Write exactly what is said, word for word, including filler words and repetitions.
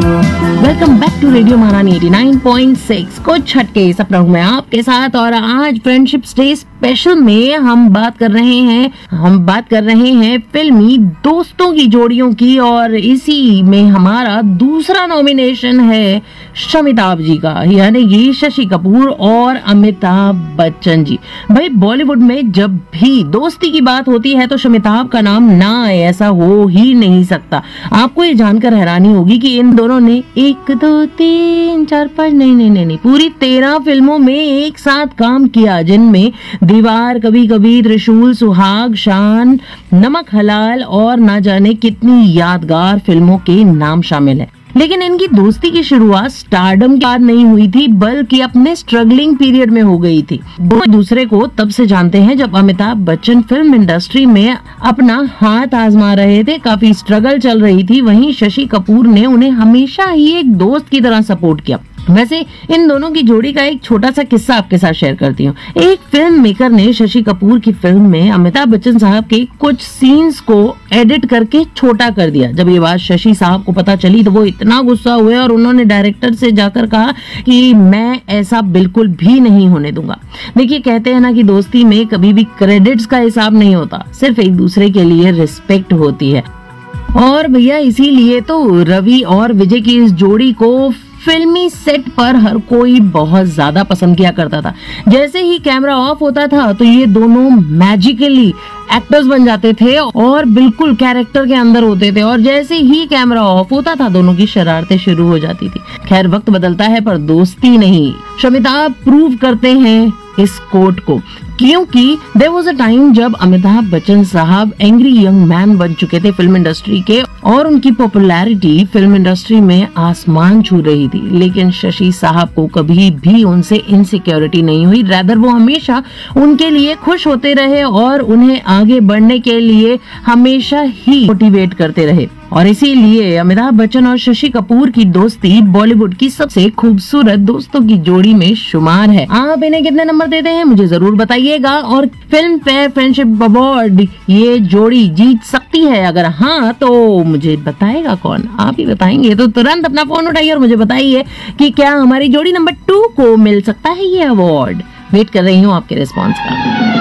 Welcome back to radio महारानी eighty nine point six. कुछ हटके सपना हूं मैं आपके साथ, और आज फ्रेंडशिप्स डे स्पेशल में हम बात कर रहे हैं हम बात कर रहे हैं फिल्मी दोस्तों की जोड़ियों की, और इसी में हमारा दूसरा नॉमिनेशन है शमिताभ जी का, यानी कि शशि कपूर और अमिताभ बच्चन जी। भाई बॉलीवुड में जब भी दोस्ती की बात होती है तो शमिताभ का नाम ना आए ऐसा हो ही नहीं सकता। आपको ये जानकर हैरानी होगी कि इन दोनों ने एक दो तीन चार पाँच नहीं नहीं नहीं, नहीं पूरी तेरह फिल्मों में एक साथ काम किया, जिनमें दीवार, कभी कभी, त्रिशूल, सुहाग, शान, नमक हलाल और ना जाने कितनी यादगार फिल्मों के नाम शामिल है। लेकिन इनकी दोस्ती की शुरुआत स्टारडम के बाद नहीं हुई थी, बल्कि अपने स्ट्रगलिंग पीरियड में हो गई थी। दोनों दूसरे को तब से जानते हैं जब अमिताभ बच्चन फिल्म इंडस्ट्री में अपना हाथ आजमा रहे थे, काफी स्ट्रगल चल रही थी। वहीं शशि कपूर ने उन्हें हमेशा ही एक दोस्त की तरह सपोर्ट किया। वैसे इन दोनों की जोड़ी का एक छोटा सा किस्सा आपके साथ शेयर करती हूँ। एक फिल्म मेकर ने शशि कपूर की फिल्म में अमिताभ बच्चन साहब के कुछ सीन्स को एडिट करके छोटा कर दिया। जब ये बात शशि साहब को पता चली तो वो इतना गुस्सा हुए और उन्होंने डायरेक्टर से जाकर कहा कि मैं ऐसा बिल्कुल भी नहीं होने दूंगा। देखिए, कहते हैं ना कि दोस्ती में कभी भी क्रेडिट्स का हिसाब नहीं होता, सिर्फ एक दूसरे के लिए रिस्पेक्ट होती है। और भैया इसीलिए तो रवि और विजय की इस जोड़ी को फिल्मी सेट पर हर कोई बहुत ज्यादा पसंद किया करता था। जैसे ही कैमरा ऑफ होता था तो ये दोनों मैजिकली एक्टर्स बन जाते थे और बिल्कुल कैरेक्टर के अंदर होते थे, और जैसे ही कैमरा ऑफ होता था दोनों की शरारतें शुरू हो जाती थी। खैर, वक्त बदलता है पर दोस्ती नहीं। शमिताभ प्रूव करते हैं इस कोट को, क्योंकि देयर वाज अ टाइम जब अमिताभ बच्चन साहब एंग्री यंग मैन बन चुके थे फिल्म इंडस्ट्री के, और उनकी पॉपुलैरिटी फिल्म इंडस्ट्री में आसमान छू रही थी। लेकिन शशि साहब को कभी भी उनसे इनसिक्योरिटी नहीं हुई, रादर वो हमेशा उनके लिए खुश होते रहे और उन्हें आगे बढ़ने के लिए हमेशा ही मोटिवेट करते रहे। और इसीलिए अमिताभ बच्चन और शशि कपूर की दोस्ती बॉलीवुड की सबसे खूबसूरत दोस्तों की जोड़ी में शुमार है। आप इन्हें कितने नंबर देते हैं मुझे जरूर बताइएगा, और फिल्म फेयर फ्रेंडशिप अवार्ड ये जोड़ी जीत सकती है? अगर हाँ तो मुझे बताएगा कौन? आप ही बताएंगे तो तुरंत अपना फोन उठाइए और मुझे बताइए कि क्या हमारी जोड़ी नंबर टू को मिल सकता है ये अवार्ड। वेट कर रही हूँ आपके रिस्पॉन्स का।